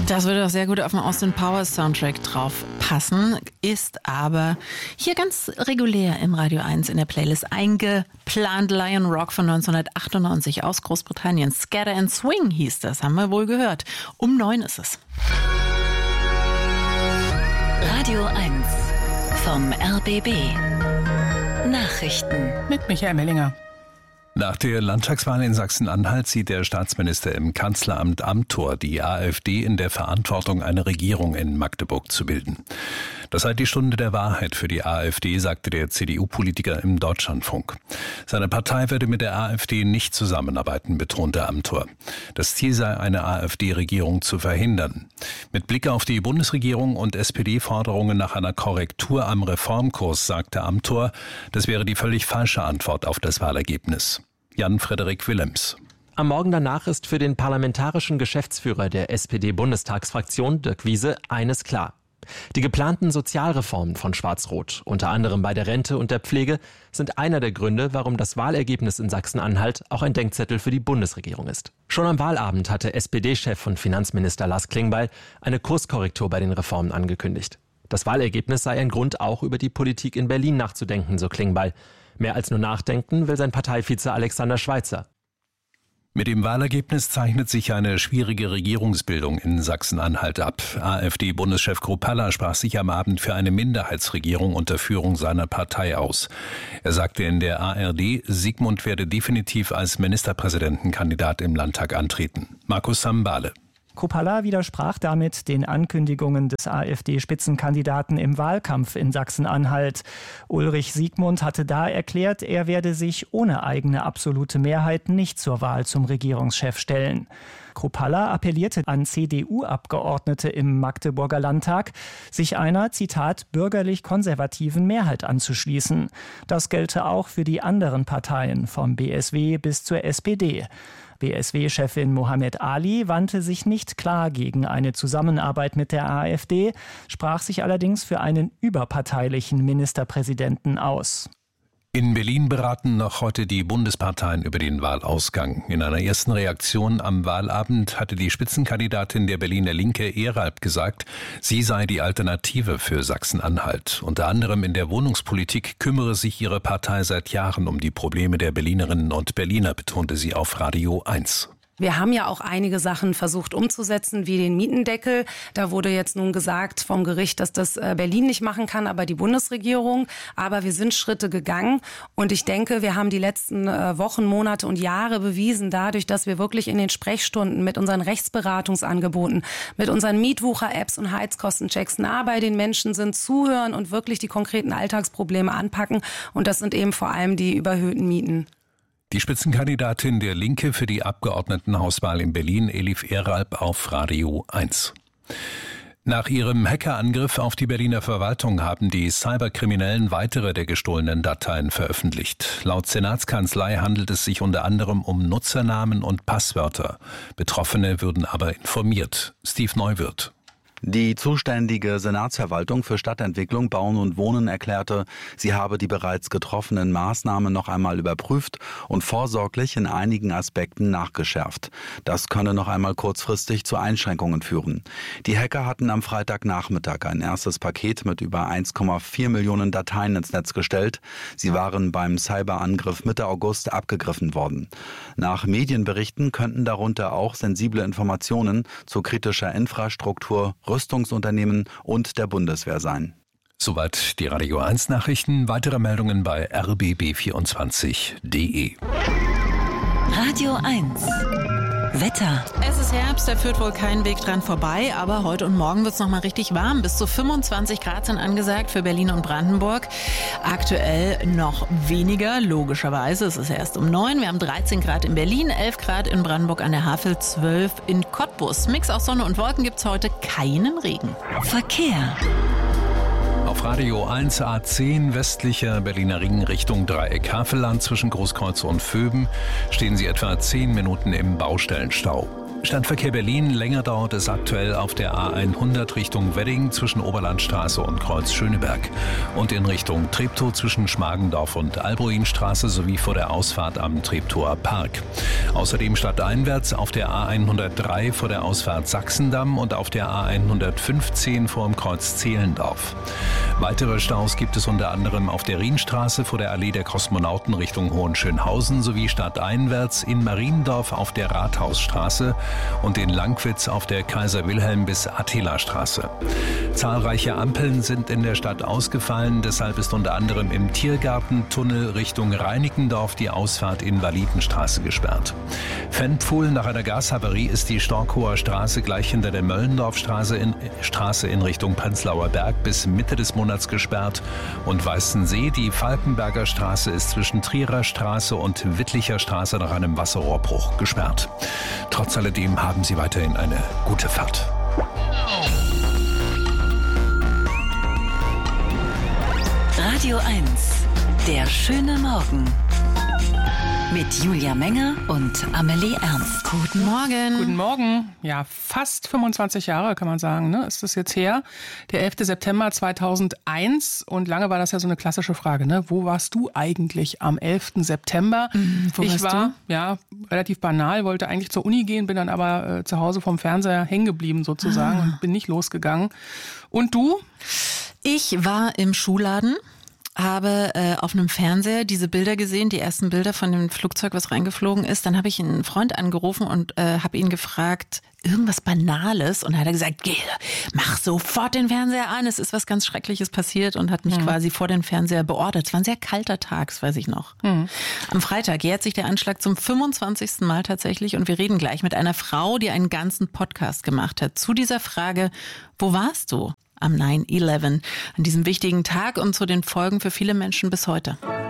Das würde auch sehr gut auf den Austin Powers Soundtrack drauf passen, ist aber hier ganz regulär im Radio 1 in der Playlist eingeplant. Lion Rock von 1998 aus Großbritannien. Scatter and Swing hieß das, haben wir wohl gehört. Um 9 ist es. Radio 1 vom RBB. Nachrichten mit Michael Mellinger. Nach der Landtagswahl in Sachsen-Anhalt sieht der Staatsminister im Kanzleramt Amthor die AfD in der Verantwortung, eine Regierung in Magdeburg zu bilden. Das sei die Stunde der Wahrheit für die AfD, sagte der CDU-Politiker im Deutschlandfunk. Seine Partei werde mit der AfD nicht zusammenarbeiten, betonte Amthor. Das Ziel sei, eine AfD-Regierung zu verhindern. Mit Blick auf die Bundesregierung und SPD-Forderungen nach einer Korrektur am Reformkurs, sagte Amthor, das wäre die völlig falsche Antwort auf das Wahlergebnis. Jan-Frederik Willems. Am Morgen danach ist für den parlamentarischen Geschäftsführer der SPD-Bundestagsfraktion, Dirk Wiese, eines klar. Die geplanten Sozialreformen von Schwarz-Rot, unter anderem bei der Rente und der Pflege, sind einer der Gründe, warum das Wahlergebnis in Sachsen-Anhalt auch ein Denkzettel für die Bundesregierung ist. Schon am Wahlabend hatte SPD-Chef und Finanzminister Lars Klingbeil eine Kurskorrektur bei den Reformen angekündigt. Das Wahlergebnis sei ein Grund, auch über die Politik in Berlin nachzudenken, so Klingbeil. Mehr als nur nachdenken will sein Parteivize Alexander Schweitzer. Mit dem Wahlergebnis zeichnet sich eine schwierige Regierungsbildung in Sachsen-Anhalt ab. AfD-Bundeschef Kruppalla sprach sich am Abend für eine Minderheitsregierung unter Führung seiner Partei aus. Er sagte in der ARD, Sigmund werde definitiv als Ministerpräsidentenkandidat im Landtag antreten. Markus Sambale. Kruppalla widersprach damit den Ankündigungen des AfD-Spitzenkandidaten im Wahlkampf in Sachsen-Anhalt. Ulrich Sigmund hatte da erklärt, er werde sich ohne eigene absolute Mehrheit nicht zur Wahl zum Regierungschef stellen. Kruppalla appellierte an CDU-Abgeordnete im Magdeburger Landtag, sich einer, Zitat, bürgerlich-konservativen Mehrheit anzuschließen. Das gelte auch für die anderen Parteien, vom BSW bis zur SPD. BSW-Chefin Mohammed Ali wandte sich nicht klar gegen eine Zusammenarbeit mit der AfD, sprach sich allerdings für einen überparteilichen Ministerpräsidenten aus. In Berlin beraten noch heute die Bundesparteien über den Wahlausgang. In einer ersten Reaktion am Wahlabend hatte die Spitzenkandidatin der Berliner Linke Eralb gesagt, sie sei die Alternative für Sachsen-Anhalt. Unter anderem in der Wohnungspolitik kümmere sich ihre Partei seit Jahren um die Probleme der Berlinerinnen und Berliner, betonte sie auf Radio 1. Wir haben ja auch einige Sachen versucht umzusetzen, wie den Mietendeckel. Da wurde jetzt nun gesagt vom Gericht, dass das Berlin nicht machen kann, aber die Bundesregierung. Aber wir sind Schritte gegangen. Und ich denke, wir haben die letzten Wochen, Monate und Jahre bewiesen, dadurch, dass wir wirklich in den Sprechstunden mit unseren Rechtsberatungsangeboten, mit unseren Mietwucher-Apps und Heizkostenchecks nah bei den Menschen sind, zuhören und wirklich die konkreten Alltagsprobleme anpacken. Und das sind eben vor allem die überhöhten Mieten. Die Spitzenkandidatin der Linke für die Abgeordnetenhauswahl in Berlin, Elif Eralb, auf Radio 1. Nach ihrem Hackerangriff auf die Berliner Verwaltung haben die Cyberkriminellen weitere der gestohlenen Dateien veröffentlicht. Laut Senatskanzlei handelt es sich unter anderem um Nutzernamen und Passwörter. Betroffene würden aber informiert. Steve Neuwirth. Die zuständige Senatsverwaltung für Stadtentwicklung, Bauen und Wohnen erklärte, sie habe die bereits getroffenen Maßnahmen noch einmal überprüft und vorsorglich in einigen Aspekten nachgeschärft. Das könne noch einmal kurzfristig zu Einschränkungen führen. Die Hacker hatten am Freitagnachmittag ein erstes Paket mit über 1,4 Millionen Dateien ins Netz gestellt. Sie waren beim Cyberangriff Mitte August abgegriffen worden. Nach Medienberichten könnten darunter auch sensible Informationen zu kritischer Infrastruktur, Rüstungsunternehmen und der Bundeswehr sein. Soweit die Radio 1 Nachrichten. Weitere Meldungen bei rbb24.de. Radio 1 Wetter. Es ist Herbst, da führt wohl kein Weg dran vorbei, aber heute und morgen wird es noch mal richtig warm. Bis zu 25 Grad sind angesagt für Berlin und Brandenburg. Aktuell noch weniger, logischerweise. Es ist erst um 9. Wir haben 13 Grad in Berlin, 11 Grad in Brandenburg an der Havel, 12 in Cottbus. Mix aus Sonne und Wolken gibt es heute, keinen Regen. Verkehr. Auf Radio 1 A10 westlicher Berliner Ring Richtung Dreieck Havelland zwischen Großkreuz und Vöben stehen Sie etwa 10 Minuten im Baustellenstau. Stadtverkehr Berlin, länger dauert es aktuell auf der A100 Richtung Wedding zwischen Oberlandstraße und Kreuz Schöneberg und in Richtung Treptow zwischen Schmargendorf und Albruinstraße sowie vor der Ausfahrt am Treptower Park. Außerdem stadteinwärts auf der A103 vor der Ausfahrt Sachsendamm und auf der A115 vor dem Kreuz Zehlendorf. Weitere Staus gibt es unter anderem auf der Rienstraße vor der Allee der Kosmonauten Richtung Hohenschönhausen sowie stadteinwärts in Mariendorf auf der Rathausstraße und in Langwitz auf der Kaiser-Wilhelm- bis Attila-Straße. Zahlreiche Ampeln sind in der Stadt ausgefallen, deshalb ist unter anderem im Tiergartentunnel Richtung Reinickendorf die Ausfahrt Invalidenstraße gesperrt. Fennpfuhl, nach einer Gashaverie ist die Storkower Straße gleich hinter der Möllendorfstraße in Richtung Prenzlauer Berg bis Mitte des Monats gesperrt und Weißensee, die Falkenberger Straße ist zwischen Trierer Straße und Wittlicher Straße nach einem Wasserrohrbruch gesperrt. Trotz alledem haben Sie weiterhin eine gute Fahrt. Radio 1, der schöne Morgen. Mit Julia Menger und Amelie Ernst. Guten Morgen. Guten Morgen. Ja, fast 25 Jahre kann man sagen, ne? Ist das jetzt her? Der 11. September 2001. Und lange war das ja so eine klassische Frage, ne? Wo warst du eigentlich am 11. September? Ich war relativ banal, wollte eigentlich zur Uni gehen, bin dann aber zu Hause vom Fernseher hängen geblieben sozusagen und bin nicht losgegangen. Und du? Ich war im Schuhladen. Habe auf einem Fernseher diese Bilder gesehen, die ersten Bilder von dem Flugzeug, was reingeflogen ist. Dann habe ich einen Freund angerufen und habe ihn gefragt, irgendwas Banales. Und dann hat er gesagt, geh, mach sofort den Fernseher an. Es ist was ganz Schreckliches passiert und hat mich quasi vor den Fernseher beordert. Es war ein sehr kalter Tag, das weiß ich noch. Am Freitag jährt sich der Anschlag zum 25. Mal tatsächlich. Und wir reden gleich mit einer Frau, die einen ganzen Podcast gemacht hat zu dieser Frage, wo warst du am 9/11, an diesem wichtigen Tag und zu den Folgen für viele Menschen bis heute.